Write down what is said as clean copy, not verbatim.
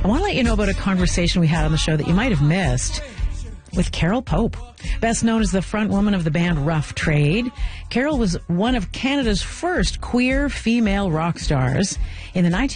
I want to let you know about a conversation we had on the show that you might have missed with Carol Pope. Best known as the front woman of the band Rough Trade, Carol was one of Canada's first queer female rock stars. In the